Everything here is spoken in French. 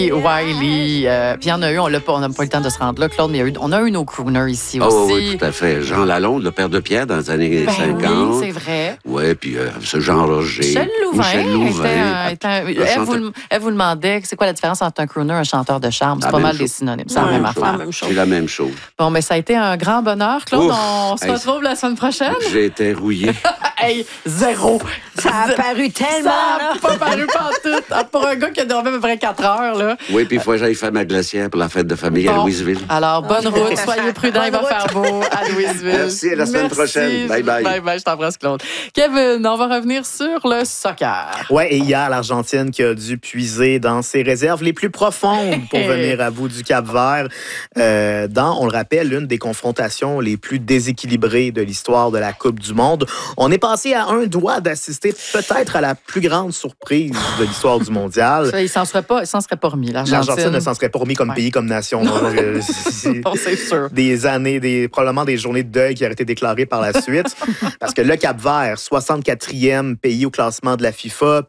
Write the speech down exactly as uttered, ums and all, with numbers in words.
Wiley. Euh, puis il y en a eu, on n'a pas, on a pas eu le temps de se rendre là, Claude, mais il y a eu, on a eu nos crooners ici oh, aussi. Oui, tout à fait. Jean Lalonde, le père de Pierre dans les années ben cinquante. Oui, c'est vrai. Oui, puis euh, ce Jean Roger. Michel Louvain. Michel Louvain. Était un, était un, elle, vous, elle vous demandait c'est quoi la différence entre un crooner et un chanteur de charme. C'est la pas mal chose. des synonymes. C'est ouais, la même chose. affaire. C'est la même chose. Bon, mais ça a été un grand bonheur, Claude. Ouf, on se hey, retrouve la semaine prochaine. J'ai été rouillé. Hey, zéro. Ça a paru tellement. Ça n'a pas paru pantoute. Ah, pour un gars qui a dormi à peu près quatre heures. Là. Oui, puis il faut que j'aille faire ma glacière pour la fête de famille bon. à Louisville. Alors, bonne route. Soyez prudents. Il va faire beau à Louisville. Merci. À la semaine Merci. prochaine. Bye bye. Bye bye. Je t'embrasse, Claude. Kevin, on va revenir sur le soccer. Oui, et hier, l'Argentine qui a dû puiser dans ses réserves les plus profondes pour venir à bout du Cap-Vert euh, dans, on le rappelle, l'une des confrontations les plus déséquilibrées de l'histoire de la Coupe du Monde. On est passé à un doigt d'assister peut-être à la plus grande surprise de l'histoire du mondial. Ça, il s'en serait pas, il s'en serait pas remis, l'Argentine. L'Argentine ne s'en serait pas remis comme ouais. pays, comme nation. Non, c'est sûr. Des années, des, probablement des journées de deuil qui auraient été déclarées par la suite. Parce que le Cap-Vert, soixante-quatrième pays au classement de la FIFA,